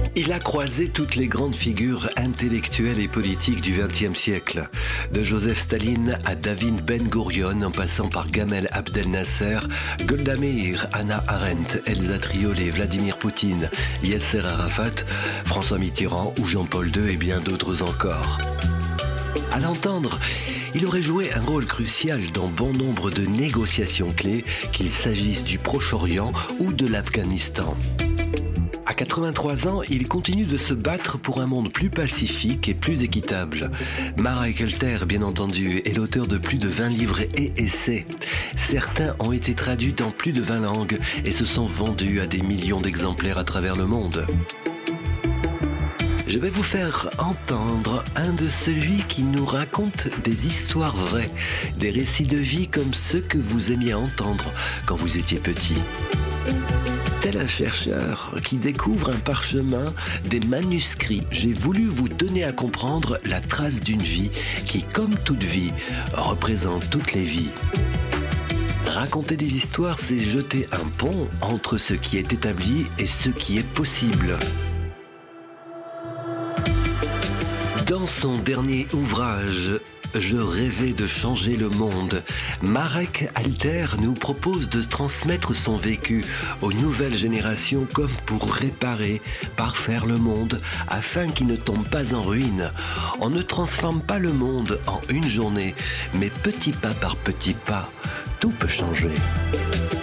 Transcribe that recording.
Il a croisé toutes les grandes figures intellectuelles et politiques du XXe siècle, de Joseph Staline à David Ben Gourion, en passant par Gamel Abdel Nasser, Golda Meir, Hannah Arendt, Elsa Triolet, Vladimir Poutine, Yasser Arafat, François Mitterrand ou Jean-Paul II et bien d'autres encore. À l'entendre, il aurait joué un rôle crucial dans bon nombre de négociations clés, qu'il s'agisse du Proche-Orient ou de l'Afghanistan. À 83 ans, il continue de se battre pour un monde plus pacifique et plus équitable. Marek Elter, bien entendu, est l'auteur de plus de 20 livres et essais. Certains ont été traduits dans plus de 20 langues et se sont vendus à des millions d'exemplaires à travers le monde. Je vais vous faire entendre un de celui qui nous raconte des histoires vraies, des récits de vie comme ceux que vous aimiez entendre quand vous étiez petit. Tel un chercheur qui découvre un parchemin, des manuscrits, j'ai voulu vous donner à comprendre la trace d'une vie qui, comme toute vie, représente toutes les vies. Raconter des histoires, c'est jeter un pont entre ce qui est établi et ce qui est possible. Dans son dernier ouvrage, Je rêvais de changer le monde, Marek Elter nous propose de transmettre son vécu aux nouvelles générations comme pour réparer, parfaire le monde afin qu'il ne tombe pas en ruine. On ne transforme pas le monde en une journée, mais petit pas par petit pas, tout peut changer.